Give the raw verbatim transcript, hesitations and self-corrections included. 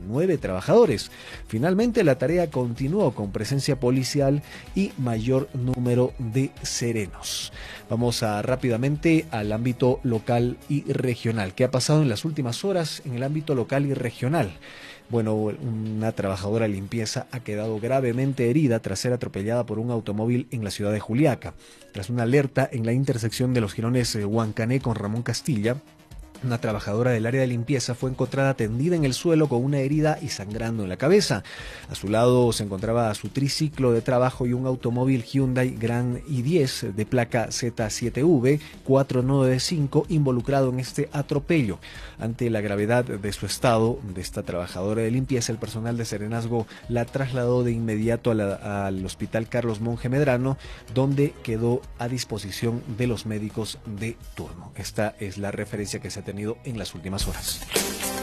nueve trabajadores. Finalmente, la tarea continuó con presencia policial y mayor número de serenos. Vamos a rápidamente al ámbito local y regional. ¿Qué ha pasado en las últimas horas en el ámbito local y regional? Bueno, una trabajadora de limpieza ha quedado gravemente herida tras ser atropellada por un automóvil en la ciudad de Juliaca. Tras una alerta en la intersección de los jirones Huancané con Ramón Castilla, una trabajadora del área de limpieza fue encontrada tendida en el suelo con una herida y sangrando en la cabeza. A su lado se encontraba su triciclo de trabajo y un automóvil Hyundai Grand i diez de placa Z siete V cuatro nueve cinco involucrado en este atropello. Ante la gravedad de su estado de esta trabajadora de limpieza, el personal de Serenazgo la trasladó de inmediato a la, al Hospital Carlos Monge Medrano, donde quedó a disposición de los médicos de turno. Esta es la referencia que se ha tenido en las últimas horas.